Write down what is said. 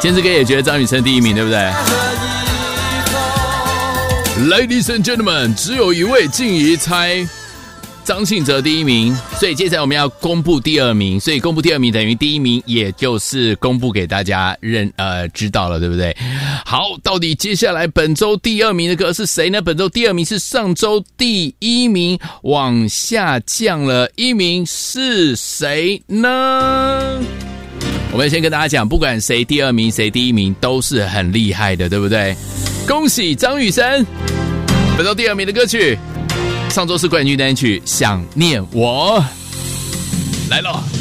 千之哥也觉得张雨生第一名，对不对 ？Ladies and gentlemen， 只有一位静怡猜张信哲第一名，所以接下来我们要公布第二名，所以公布第二名等于第一名，也就是公布给大家知道了，对不对？好，到底接下来本周第二名的歌是谁呢？本周第二名是上周第一名，往下降了一名，是谁呢？我们先跟大家讲，不管谁第二名谁第一名都是很厉害的，对不对？恭喜张雨生，本周第二名的歌曲，上周是冠军单曲《想念我》来了。